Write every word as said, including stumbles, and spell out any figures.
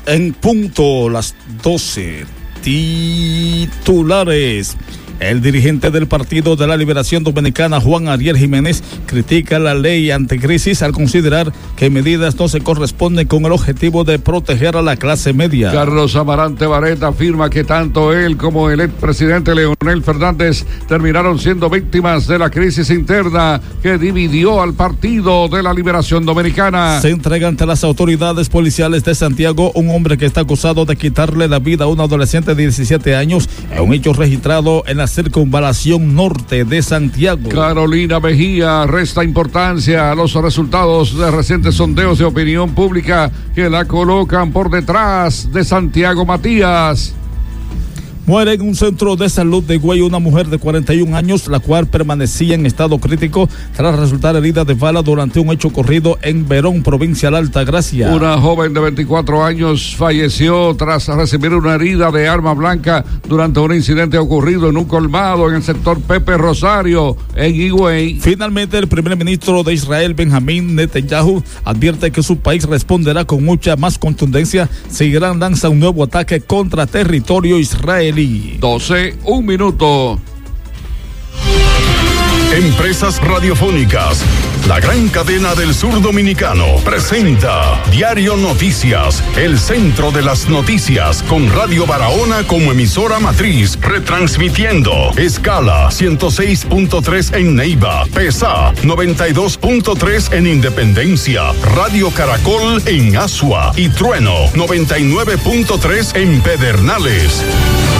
En punto las doce. Titulares. El dirigente del Partido de la Liberación Dominicana, Juan Ariel Jiménez, critica la ley anticrisis al considerar que medidas no se corresponden con el objetivo de proteger a la clase media. Carlos Amarante Barret afirma que tanto él como el expresidente Leonel Fernández terminaron siendo víctimas de la crisis interna que dividió al Partido de la Liberación Dominicana. Se entrega ante las autoridades policiales de Santiago un hombre que está acusado de quitarle la vida a un adolescente de diecisiete años en un hecho registrado en la circunvalación norte de Santiago. Carolina Mejía resta importancia a los resultados de recientes sondeos de opinión pública que la colocan por detrás de Santiago Matías. Muere en un centro de salud de Higüey una mujer de cuarenta y un años, la cual permanecía en estado crítico tras resultar herida de bala durante un hecho ocurrido en Verón, provincia de Altagracia. Una joven de veinticuatro años falleció tras recibir una herida de arma blanca durante un incidente ocurrido en un colmado en el sector Pepe Rosario, en Higüey. Finalmente, el primer ministro de Israel, Benjamín Netanyahu, advierte que su país responderá con mucha más contundencia si Irán lanza un nuevo ataque contra territorio israelí. doce, un minuto. Empresas Radiofónicas, la gran cadena del sur dominicano, presenta Diario Noticias, el centro de las noticias, con Radio Barahona como emisora matriz, retransmitiendo escala ciento seis punto tres en Neiva, Pesa noventa y dos punto tres en Independencia, Radio Caracol en Asua y Trueno noventa y nueve punto tres en Pedernales.